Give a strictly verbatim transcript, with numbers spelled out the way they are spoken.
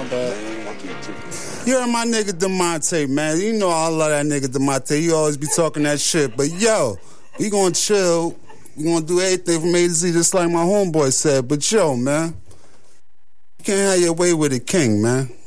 bad. You heard my nigga DeMonte, man. You know I love that nigga DeMonte. He always be talking that shit. But yo, we gonna chill. We gonna do everything from A to Z, just like my homeboy said. But yo, man, you can't have your way with a king, man.